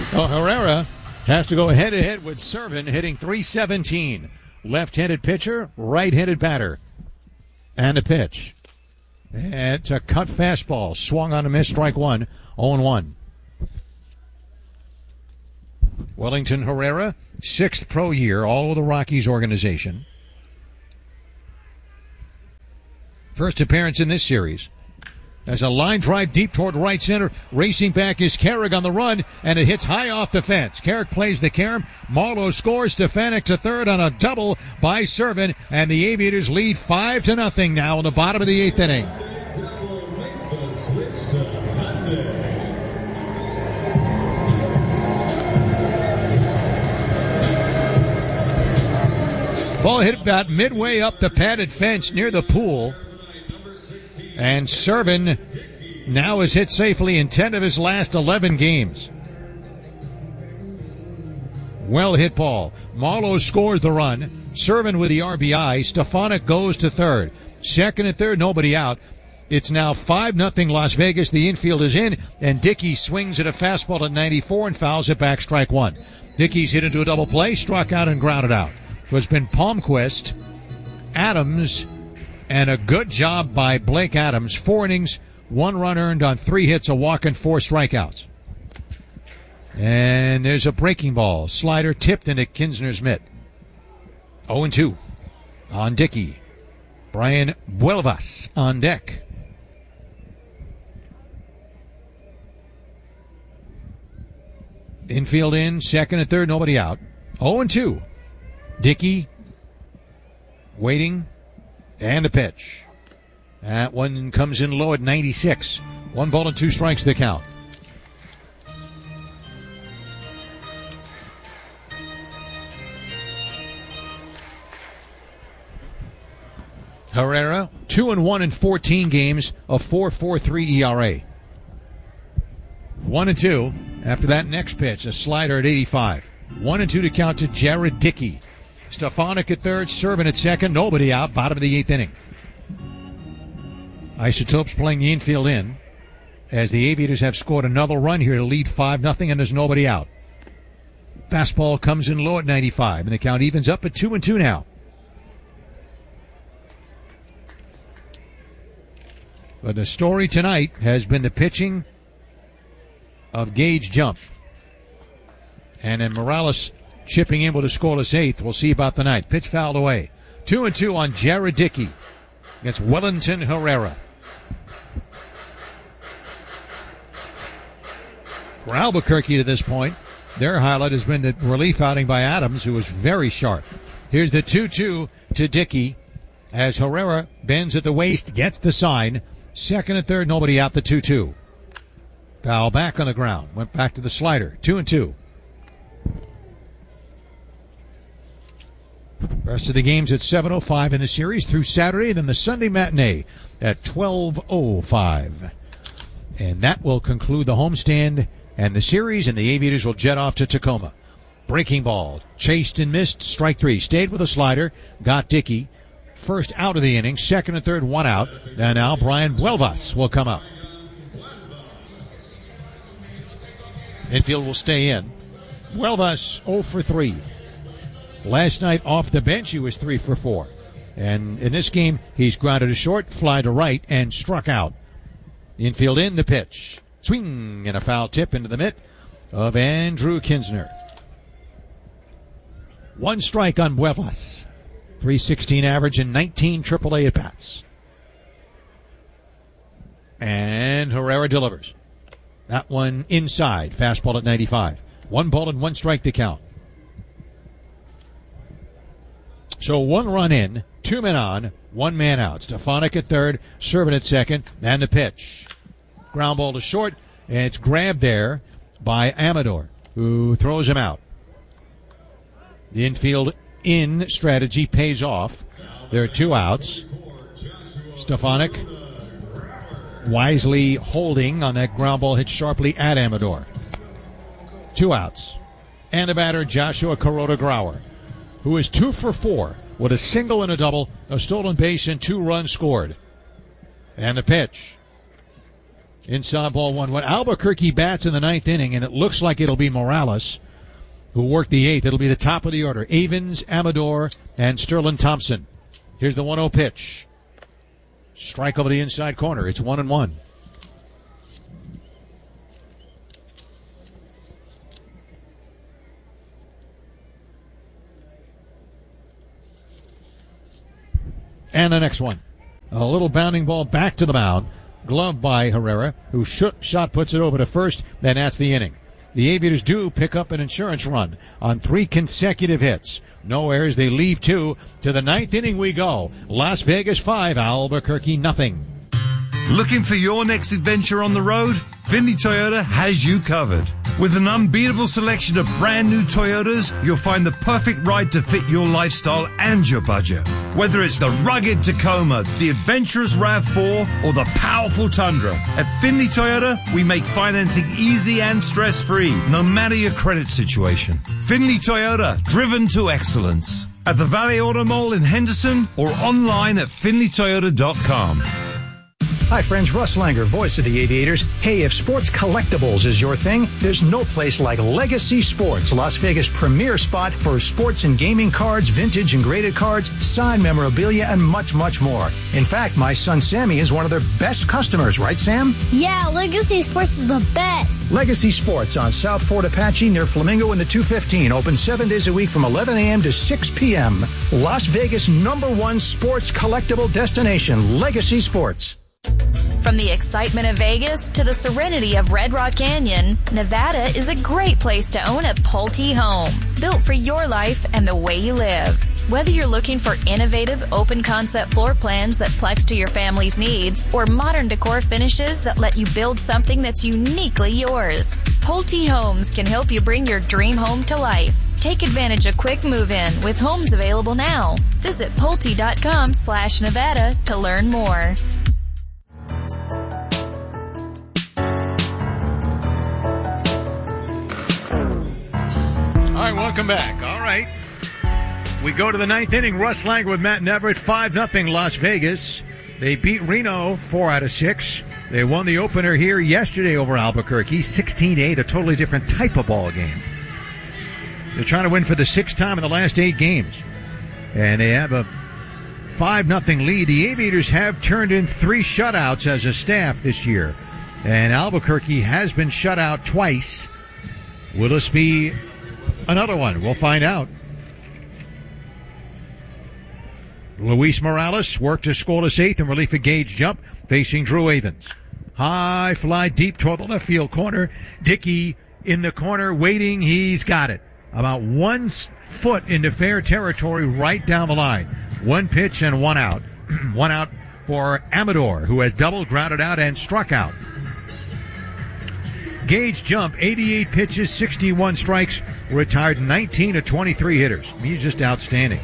Oh, Herrera has to go head-to-head with Servin, hitting .317. Left-handed pitcher, right-handed batter. And a pitch. It's a cut fastball. Swung on a miss, strike one, 0-1. Wellington Herrera, sixth pro year, all with the Rockies organization. First appearance in this series. There's a line drive deep toward right center. Racing back is Carrick on the run, and it hits high off the fence. Carrick plays the carom. Marlowe scores. Stefanik to third on a double by Servin, and the Aviators lead 5-0 now in the bottom of the eighth inning. Ball hit about midway up the padded fence near the pool. And Servin now has hit safely in 10 of his last 11 games. Well hit ball. Marlowe scores the run. Servin with the RBI. Stefanik goes to third. Second and third, nobody out. It's now 5-0 Las Vegas. The infield is in, and Dickey swings at a fastball at 94 and fouls it back, strike one. Dickey's hit into a double play, struck out and grounded out. So it's been Palmquist, Adams, and a good job by Blake Adams. 4 innings, 1 run earned on 3 hits, a walk, and 4 strikeouts. And there's a breaking ball. Slider tipped into Kinsner's mitt. 0-2 on Dickey. Brian Buelvas on deck. Infield in, second and third, nobody out. 0-2. Dickey waiting. And a pitch. That one comes in low at 96. 1 ball and 2 strikes the count. Herrera, 2-1 in 14 games, a 4.43 ERA. 1-2 after that next pitch, a slider at 85. 1-2 to count to Jared Dickey. Stefanik at third, Servin at second, nobody out, bottom of the eighth inning. Isotopes playing the infield in as the Aviators have scored another run here to lead 5-0, and there's nobody out. Fastball comes in low at 95, and the count evens up at 2-2 now. But the story tonight has been the pitching of Gage Jump. And then Morales chipping in with a scoreless eighth. We'll see about the ninth. Pitch fouled away. 2-2 on Jared Dickey against Wellington Herrera. For Albuquerque to this point, their highlight has been the relief outing by Adams, who was very sharp. Here's the 2-2 to Dickey as Herrera bends at the waist, gets the sign. Second and third, nobody out, the 2-2. Foul back on the ground. Went back to the slider. 2-2. Rest of the games at 7:05 in the series through Saturday, then the Sunday matinee at 12:05. And that will conclude the homestand and the series, and the Aviators will jet off to Tacoma. Breaking ball, chased and missed, strike three. Stayed with a slider, got Dickey. First out of the inning, second and third, 1 out. And now Brian Buelvas will come up. Infield will stay in. Buelvas 0 for 3. Last night off the bench, he was 3 for 4. And in this game, he's grounded to short, fly to right, and struck out. Infield in, the pitch. Swing and a foul tip into the mitt of Andrew Kinsner. 1 strike on Buelvas. 316 average and 19 AAA at-bats. And Herrera delivers. That one inside. Fastball at 95. 1 ball and 1 strike to count. So 1 run in, 2 men on, 1 man out. Stefanik at third, Servin at second, and the pitch. Ground ball to short, and it's grabbed there by Amador, who throws him out. The infield in strategy pays off. There are 2 outs. Stefanik wisely holding on that ground ball hit sharply at Amador. 2 outs. And the batter, Joshua Kuroda-Grauer, who is 2 for 4 with a single and a double, a stolen base, and 2 runs scored. And the pitch. Inside ball 1-1. Albuquerque bats in the ninth inning, and it looks like it'll be Morales who worked the eighth. It'll be the top of the order. Avens, Amador, and Sterling Thompson. Here's the 1-0 pitch. Strike over the inside corner. It's 1-1. And the next one. A little bounding ball back to the mound. Gloved by Herrera, who shot puts it over to first, and that's the inning. The Aviators do pick up an insurance run on 3 consecutive hits. No errors. They leave 2. To the ninth inning we go. Las Vegas 5, Albuquerque nothing. Looking for your next adventure on the road? Findlay Toyota has you covered. With an unbeatable selection of brand new Toyotas, you'll find the perfect ride to fit your lifestyle and your budget. Whether it's the rugged Tacoma, the adventurous RAV4, or the powerful Tundra, at Findlay Toyota, we make financing easy and stress-free, no matter your credit situation. Findlay Toyota, driven to excellence. At the Valley Auto Mall in Henderson or online at FindlayToyota.com. Hi friends, Russ Langer, voice of the Aviators. Hey, if sports collectibles is your thing, there's no place like Legacy Sports, Las Vegas' premier spot for sports and gaming cards, vintage and graded cards, signed memorabilia, and much, much more. In fact, my son Sammy is one of their best customers, right Sam? Yeah, Legacy Sports is the best. Legacy Sports on South Fort Apache near Flamingo and the 215, open 7 days a week from 11 a.m. to 6 p.m. Las Vegas' #1 sports collectible destination, Legacy Sports. From the excitement of Vegas to the serenity of Red Rock Canyon, Nevada is a great place to own a Pulte home, built for your life and the way you live. Whether you're looking for innovative, open-concept floor plans that flex to your family's needs, or modern decor finishes that let you build something that's uniquely yours, Pulte Homes can help you bring your dream home to life. Take advantage of quick move-in with homes available now. Visit Pulte.com/Nevada to learn more. All right, welcome back. All right. We go to the ninth inning. Russ Langer with Matt and Everett. 5-0 Las Vegas. They beat Reno 4 out of 6. They won the opener here yesterday over Albuquerque, 16-8, a totally different type of ball game. They're trying to win for the 6th time in the last 8 games. And they have a 5-0 lead. The Aviators have turned in 3 shutouts as a staff this year. And Albuquerque has been shut out twice. Will this be another one? We'll find out. Luis Morales worked a scoreless 8th in relief of Gage Jump, facing Drew Avens. High fly deep toward the left field corner. Dickey in the corner waiting. He's got it. About 1 foot into fair territory right down the line. 1 pitch and 1 out. 1 out for Amador, who has doubled, grounded out, and struck out. Gage Jump, 88 pitches, 61 strikes, retired 19 of 23 hitters. He's just outstanding.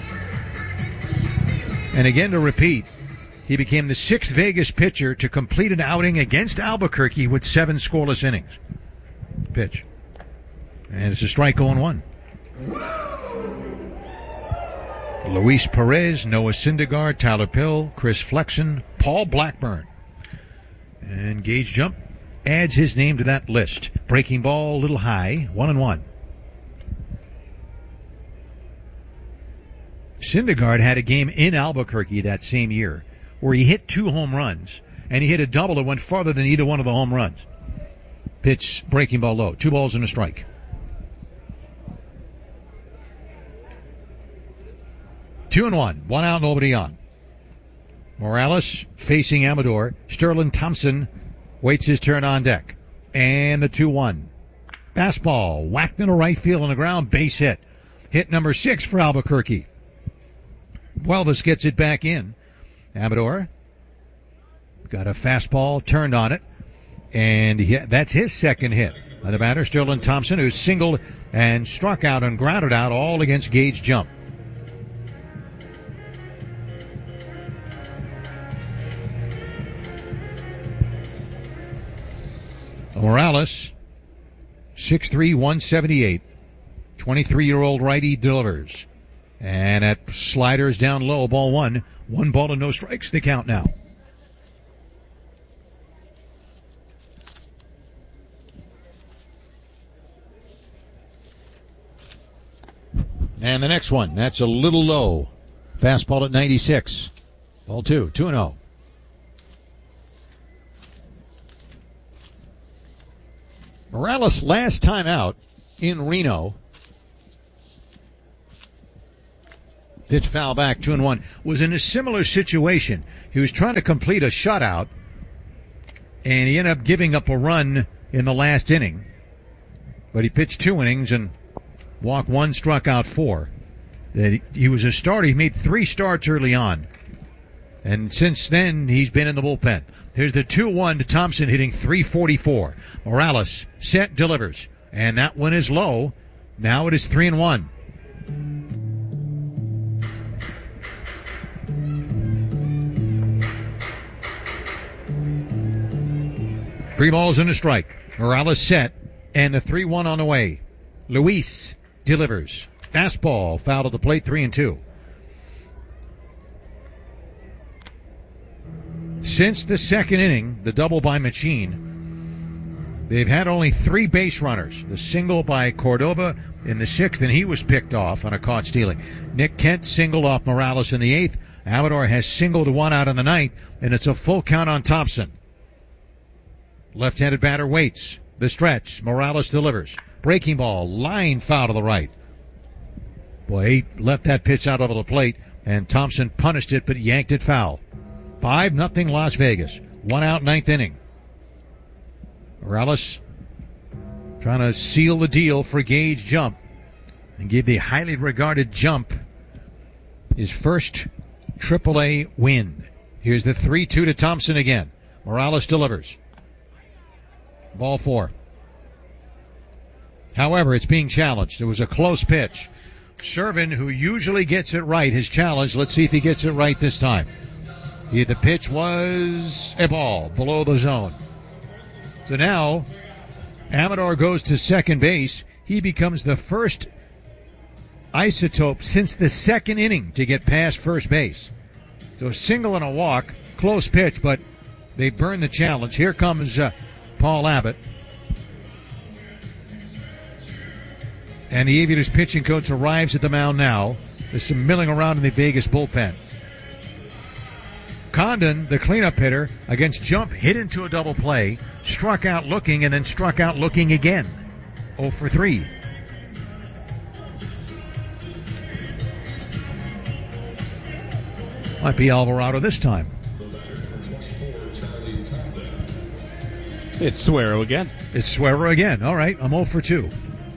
And again, to repeat, he became the 6th Vegas pitcher to complete an outing against Albuquerque with 7 scoreless innings. Pitch. And it's a strike 0-1. Luis Perez, Noah Syndergaard, Tyler Pill, Chris Flexen, Paul Blackburn. And Gage Jump adds his name to that list. Breaking ball, a little high, 1-1. Syndergaard had a game in Albuquerque that same year where he hit 2 home runs, and he hit a double that went farther than either one of the home runs. Pitch, breaking ball low, 2 balls and a strike. 2-1, 1 out, nobody on. Morales facing Amador. Sterling Thompson waits his turn on deck. And the 2-1. Fastball whacked into right field on the ground, base hit. Hit number 6 for Albuquerque. Welvis gets it back in. Amador got a fastball, turned on it, and that's his 2nd hit. The batter, Sterling Thompson, who singled and struck out and grounded out, all against Gage Jump. Morales, 6'3", 178. 23-year-old righty delivers. And that slider's down low, ball 1. 1 ball and no strikes, the count now. And the next one, that's a little low. Fastball at 96. Ball 2-0. Morales last time out in Reno. Pitch foul back, 2-1. Was in a similar situation. He was trying to complete a shutout, and he ended up giving up a run in the last inning. But he pitched 2 innings and walked 1, struck out 4. He was a starter. He made 3 starts early on. And since then, he's been in the bullpen. Here's the 2-1 to Thompson, hitting .344. Morales set, delivers. And that one is low. Now it is 3-1. 3 balls and a strike. Morales set, and the 3-1 on the way. Luis delivers. Fastball, foul at the plate, 3-2. Since the second inning, the double by Machine, they've had only 3 base runners. The single by Cordova in the 6th, and he was picked off on a caught stealing. Nick Kent singled off Morales in the 8th. Amador has singled 1 out in the 9th, and it's a full count on Thompson. Left-handed batter waits. The stretch. Morales delivers. Breaking ball. Line foul to the right. Boy, he left that pitch out over the plate, and Thompson punished it but yanked it foul. 5-0 Las Vegas. 1 out, 9th inning. Morales trying to seal the deal for Gage Jump and give the highly regarded Jump his first AAA win. Here's the 3-2 to Thompson again. Morales delivers. Ball 4. However, it's being challenged. It was a close pitch. Servin, who usually gets it right, has challenged. Let's see if he gets it right this time. The pitch was a ball below the zone. So now, Amador goes to second base. He becomes the first Isotope since the second inning to get past first base. So a single and a walk. Close pitch, but they burn the challenge. Here comes Paul Abbott. And the Aviators pitching coach arrives at the mound now. There's some milling around in the Vegas bullpen. Condon, the cleanup hitter, against Jump, hit into a double play, struck out looking, and then struck out looking again. 0 for 3. Might be Alvarado this time. It's Suero again. It's Suero again. All right, I'm 0 for 2.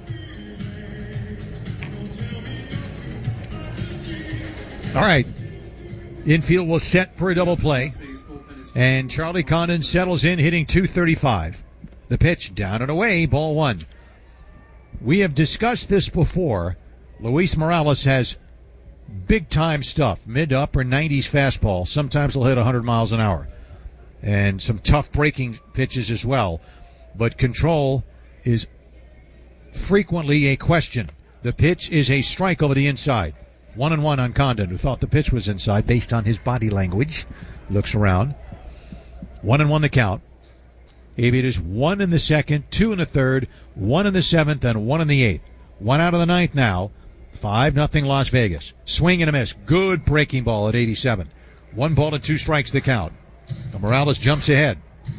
All right. Infield was set for a double play. And Charlie Condon settles in, hitting .235. The pitch down and away, ball 1. We have discussed this before. Luis Morales has big-time stuff, mid to upper 90s fastball. Sometimes he'll hit 100 miles an hour. And some tough breaking pitches as well. But control is frequently a question. The pitch is a strike over the inside. 1-1 on Condon, who thought the pitch was inside based on his body language. Looks around. 1-1 the count. Aviators 1 in the second, 2 in the third, 1 in the 7th, and 1 in the 8th. 1 out of the 9th now. 5-0 Las Vegas. Swing and a miss. Good breaking ball at 87. 1 ball and 2 strikes the count. Morales jumps ahead.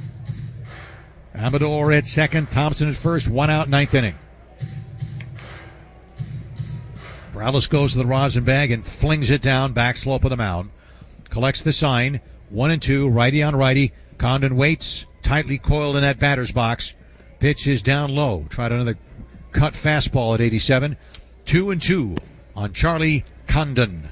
Amador at second, Thompson at first, 1 out, 9th inning. Morales goes to the rosin bag and flings it down, back slope of the mound. Collects the sign, 1-2, righty on righty. Condon waits, tightly coiled in that batter's box. Pitch is down low. Tried another cut fastball at 87. 2-2 on Charlie Condon.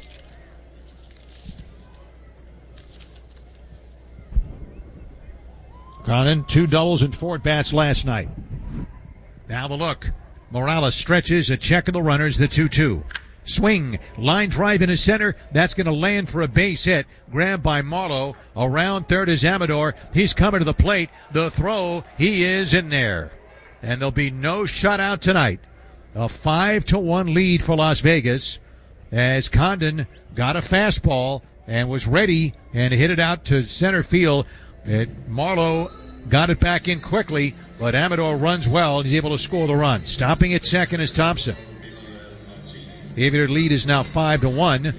Condon, 2 doubles and 4 at-bats last night. Now the look. Morales stretches, a check of the runners, the 2-2. Swing, line drive into center. That's going to land for a base hit. Grabbed by Marlowe. Around third is Amador. He's coming to the plate. The throw, he is in there. And there'll be no shutout tonight. A 5-1 lead for Las Vegas as Condon got a fastball and was ready and hit it out to center field. Marlowe got it back in quickly, but Amador runs well and he's able to score the run. Stopping at second is Thompson. The Aviator lead is now 5-1.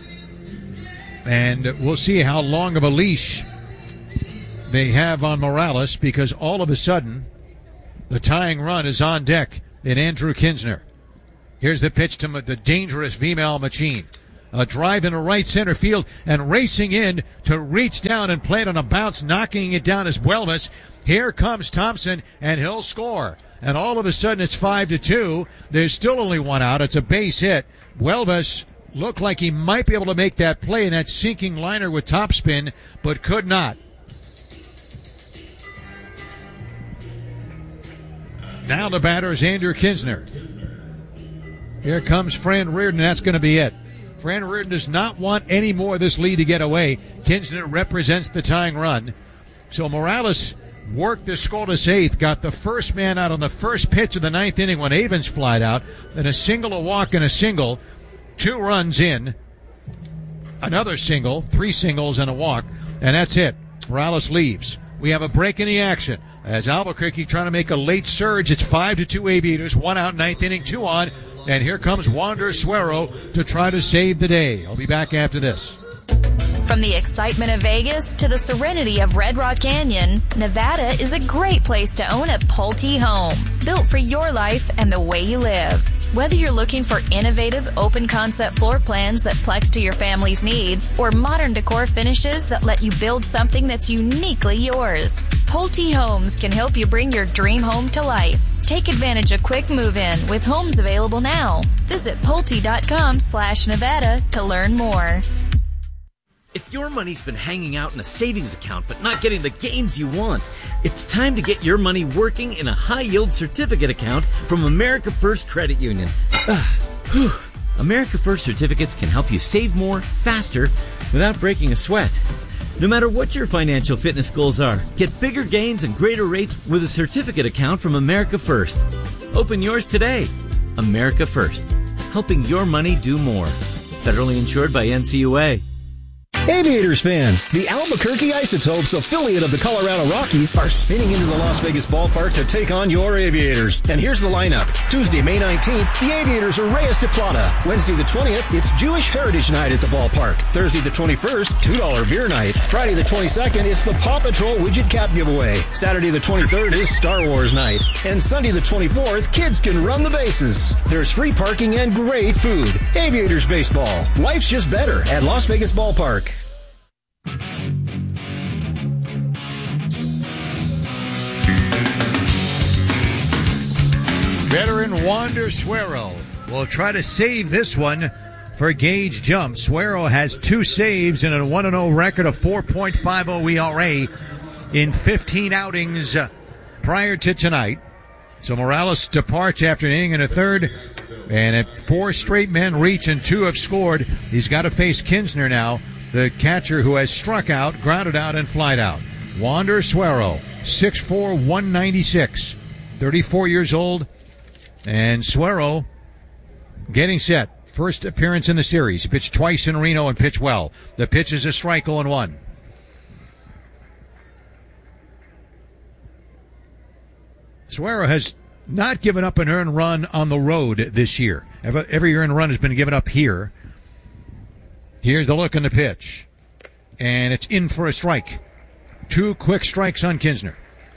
And we'll see how long of a leash they have on Morales, because all of a sudden the tying run is on deck in Andrew Kinsner. Here's the pitch to the dangerous Vimal Machin. A drive into right center field, and racing in to reach down and play it on a bounce, knocking it down is Buelvas. Here comes Thompson, and he'll score. And all of a sudden it's 5-2. There's still only one out. It's a base hit. Buelvas looked like he might be able to make that play in that sinking liner with topspin, but could not. Now the batter is Andrew Kinsner. Here comes Fran Reardon. That's going to be it. Fran Reardon does not want any more of this lead to get away. Kinsner represents the tying run. So Morales worked the scoreless eighth, got the first man out on the first pitch of the ninth inning when Avens flied out. Then a single, a walk, and a single. 2 runs in. Another single, 3 singles, and a walk. And that's it. Morales leaves. We have a break in the action as Albuquerque trying to make a late surge. It's 5-2 Aviators, 1 out, ninth inning, 2 on. And here comes Wander Suero to try to save the day. I'll be back after this. From the excitement of Vegas to the serenity of Red Rock Canyon, Nevada is a great place to own a Pulte home, built for your life and the way you live. Whether you're looking for innovative, open-concept floor plans that flex to your family's needs, or modern decor finishes that let you build something that's uniquely yours, Pulte Homes can help you bring your dream home to life. Take advantage of quick move-in with homes available now. Visit Pulte.com/Nevada to learn more. If your money's been hanging out in a savings account but not getting the gains you want, it's time to get your money working in a high-yield certificate account from America First Credit Union. America First certificates can help you save more, faster, without breaking a sweat. No matter what your financial fitness goals are, get bigger gains and greater rates with a certificate account from America First. Open yours today. America First, helping your money do more. Federally insured by NCUA. Aviators fans, the Albuquerque Isotopes, affiliate of the Colorado Rockies, are spinning into the Las Vegas ballpark to take on your Aviators. And here's the lineup. Tuesday, May 19th, the Aviators are Reyes de Plata. Wednesday the 20th, it's Jewish Heritage Night at the ballpark. Thursday the 21st, $2 beer night. Friday the 22nd, it's the Paw Patrol widget cap giveaway. Saturday the 23rd is Star Wars night. And Sunday the 24th, kids can run the bases. There's free parking and great food. Aviators baseball. Life's just better at Las Vegas Ballpark. Veteran Wander Suero will try to save this one for Gage Jump. Suero has 2 saves and a 1-0 record of 4.50 ERA in 15 outings prior to tonight. So Morales departs after an inning and a third, and at 4 straight men reach and 2 have scored. He's got to face Kinsner now, the catcher who has struck out, grounded out, and flied out. Wander Suero, 6'4", 196, 34 years old. And Suero getting set. First appearance in the series. Pitched twice in Reno and pitched well. The pitch is a strike, 0-1. Suero has not given up an earned run on the road this year. Every earned run has been given up here. Here's the look in the pitch. And it's in for a strike. 2 quick strikes on Kinsner.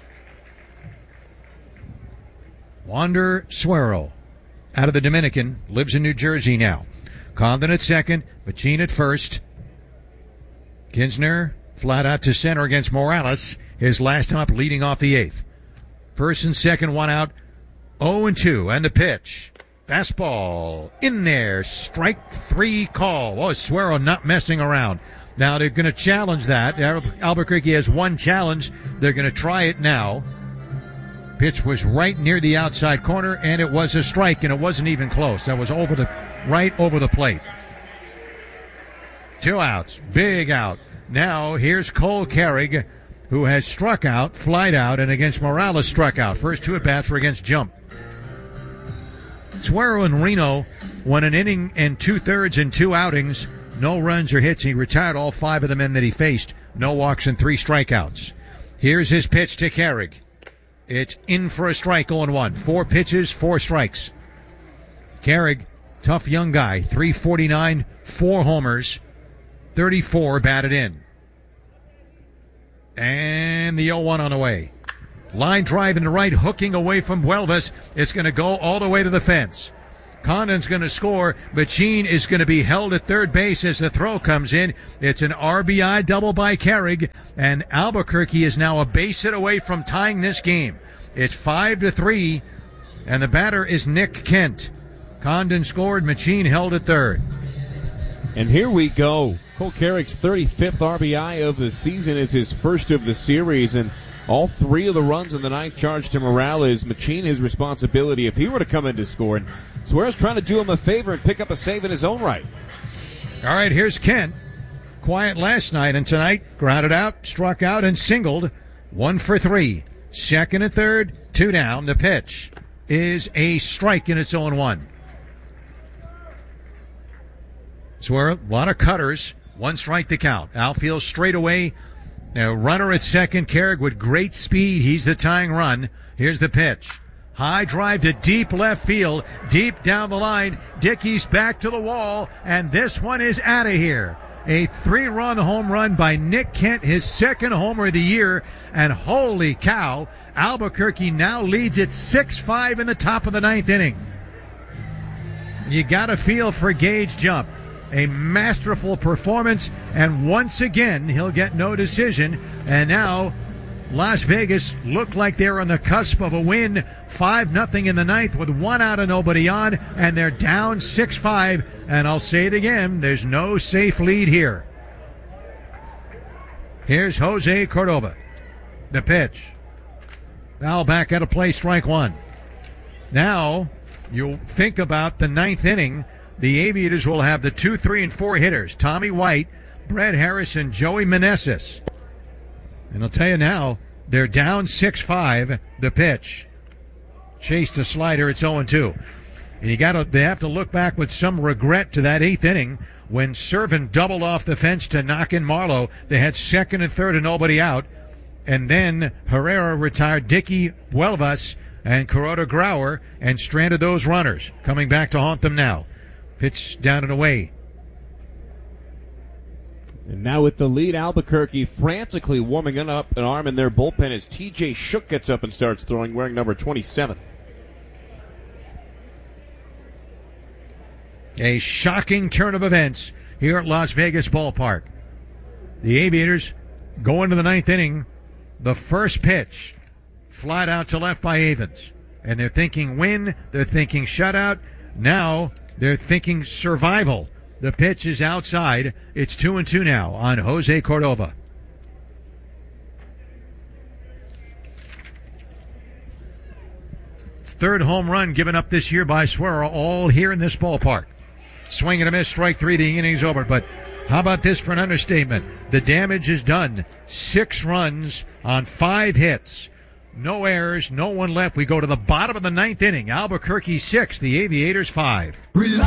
Wander Suero, out of the Dominican, lives in New Jersey now. Condon at second, Machin at first. Kinsner flat out to center against Morales, his last time up, leading off the 8th. First and second, 1 out, 0-2, and the pitch. Fastball in there, strike 3 call. Oh, Suero not messing around. Now they're going to challenge that. Albuquerque has 1 challenge. They're going to try it now. Pitch was right near the outside corner, and it was a strike, and it wasn't even close. That was right over the plate. 2 outs, big out. Now here's Cole Carrig, who has struck out, flied out, and against Morales struck out. First 2 at-bats were against Jump. Suero in Reno won an inning and 2/3 in 2 outings. No runs or hits. He retired all 5 of the men that he faced. No walks and 3 strikeouts. Here's his pitch to Carrig. It's in for a strike, 0-1. 4 pitches, 4 strikes. Carrig Tough young guy, 349, 4 homers, 34 batted in. And the 0-1 on the way. Line drive in the right, hooking away from Buelvas. It's going to go all the way to the fence. Condon's going to score. Machine is going to be held at third base as the throw comes in. It's an RBI double by Carrig, and Albuquerque is now a base hit away from tying this game. It's 5-3, and the batter is Nick Kent. Condon scored. Machine held at third. And here we go. Cole Carrick's 35th RBI of the season is his first of the series, and all 3 of the runs in the ninth charge to Morales. Machine his responsibility if he were to come in to score. And Suarez trying to do him a favor and pick up a save in his own right. All right, here's Kent. Quiet last night, and tonight grounded out, struck out, and singled. 1 for 3. Second and third, 2 down. The pitch is a strike, and it's 0-1. Suarez, a lot of cutters. 1 strike to count. Outfield straight away. Now, runner at second. Carrig with great speed. He's the tying run. Here's the pitch. High drive to deep left field. Deep down the line. Dickey's back to the wall. And this one is out of here. A 3-run home run by Nick Kent, his second homer of the year. And holy cow, Albuquerque now leads it 6-5 in the top of the 9th inning. You got to feel for Gage Jump. A masterful performance, and once again, he'll get no decision. And now, Las Vegas look like they're on the cusp of a win. 5-0 in the 9th with 1 out and nobody on, and they're down 6-5. And I'll say it again, there's no safe lead here. Here's Jose Cordova. The pitch. Foul back out of play, strike 1. Now, you'll think about the 9th inning. The Aviators will have the 2, 3, and 4 hitters. Tommy White, Brett Harris, and Joey Meneses. And I'll tell you now, they're down 6-5. The pitch. Chased a slider. It's 0-2. And they have to look back with some regret to that 8th inning when Servin doubled off the fence to knock in Marlowe. They had second and third and nobody out. And then Herrera retired Dickey, Buelvas, and Kuroda Grauer and stranded those runners. Coming back to haunt them now. Pitch down and away. And now with the lead, Albuquerque frantically warming up an arm in their bullpen as TJ Shook gets up and starts throwing, wearing number 27. A shocking turn of events here at Las Vegas Ballpark. The Aviators go into the 9th inning. The first pitch, flat out to left by Avens. And they're thinking win. They're thinking shutout. Now they're thinking survival. The pitch is outside. It's 2-2 now on Jose Cordova. It's third home run given up this year by Suero, all here in this ballpark. Swing and a miss, strike 3, the inning's over. But how about this for an understatement? The damage is done. 6 runs on 5 hits. No errors, no one left. We go to the bottom of the 9th inning. Albuquerque 6, the Aviators 5.